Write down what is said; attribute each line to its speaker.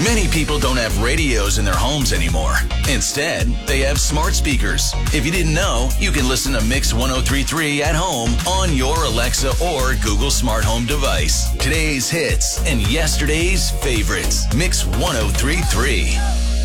Speaker 1: Many people don't have radios in their homes anymore. Instead, they have smart speakers. If you didn't know, you can listen to Mix 103.3 at home on your Alexa or Google Smart Home device. Today's hits and yesterday's favorites. Mix 103.3.